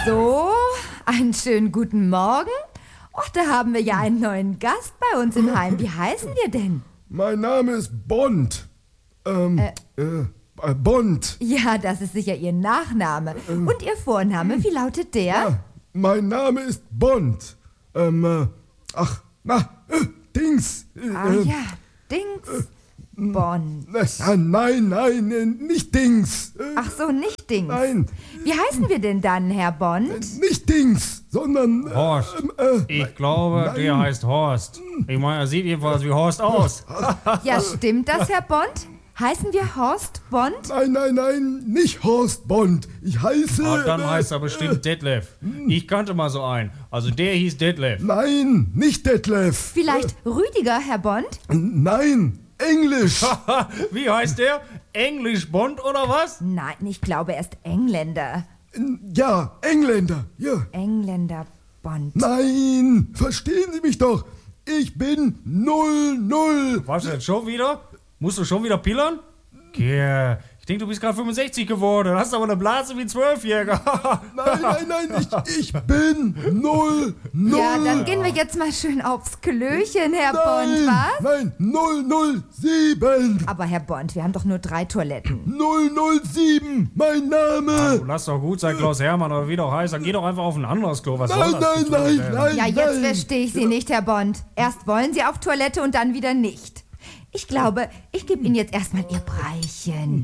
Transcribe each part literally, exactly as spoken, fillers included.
So, einen schönen guten Morgen. Och, da haben wir ja einen neuen Gast bei uns im Heim. Wie heißen wir denn? Mein Name ist Bond. Ähm, äh, äh, Bond. Ja, das ist sicher Ihr Nachname. Ähm, Und Ihr Vorname, wie lautet der? Ja, mein Name ist Bond. Ähm, äh, ach, na, äh, Dings. Äh, ah ja, Dings. Äh, Bond. Äh, nein, nein, äh, nicht Dings. Äh, ach so, nicht Dings. Nein. Wie heißen wir denn dann, Herr Bond? Äh, nicht Dings, sondern... Äh, Horst. Äh, ich glaube, nein. der heißt Horst. Ich meine, er sieht jedenfalls wie Horst aus. Ja, stimmt das, Herr Bond? Heißen wir Horst Bond? Nein, nein, nein, nicht Horst Bond. Ich heiße... Ah, dann äh, heißt er bestimmt Detlef. Ich kannte mal so einen. Also der hieß Detlef. Nein, nicht Detlef. Vielleicht äh, Rüdiger, Herr Bond? Nein, Englisch. Wie heißt der? Englisch Bond oder was? Nein, ich glaube, er ist Engländer. Ja, Engländer, ja. Engländer Bond. Nein, verstehen Sie mich doch. Ich bin null null. Was denn, schon wieder? Musst du schon wieder pillern? Kerl, ich denke, du bist gerade fünfundsechzig geworden. Hast aber eine Blase wie ein Zwölfjähriger. Nein, nein, nein, ich, ich bin null null. Ja, dann gehen wir jetzt mal schön aufs Klöchen, Herr nein, Bond, was? Nein, null null sieben. Aber Herr Bond, wir haben doch nur drei Toiletten. null null sieben, mein Name. Ah, du lass doch gut sein, Klaus Hermann oder wie doch heißt. Dann geh doch einfach auf ein anderes Klo. Was Nein, soll das nein, zu nein, tun? nein. Ja, jetzt verstehe ich Sie nicht, Herr Bond. Erst wollen Sie auf Toilette und dann wieder nicht. Ich glaube, ich gebe Ihnen jetzt erstmal Ihr Breichen.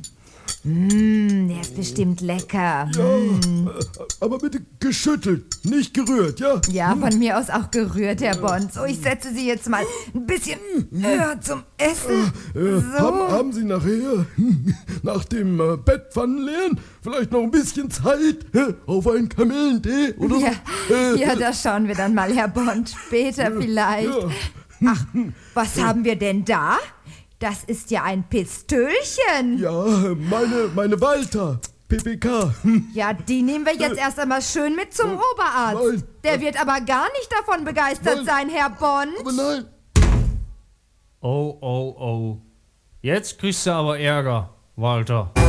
Mmh, der ist bestimmt lecker. Ja, Mm. aber bitte geschüttelt, nicht gerührt, ja? Ja, von mir aus auch gerührt, Herr Bond. So, ich setze Sie jetzt mal ein bisschen höher zum Essen. Äh, So. haben, haben Sie nachher, nach dem äh, Bettpfannenleeren, vielleicht noch ein bisschen Zeit äh, auf einen Kamillentee oder Ja, so? Äh, ja, das schauen wir dann mal, Herr Bond. Später vielleicht. ja. Ach, was haben wir denn da? Das ist ja ein Pistölchen. Ja, meine, meine Walter, P P K. Ja, die nehmen wir jetzt erst einmal schön mit zum Oberarzt. Nein. Der wird aber gar nicht davon begeistert Nein. sein, Herr Bond. Aber nein. Oh, oh, oh. Jetzt kriegst du aber Ärger, Walter.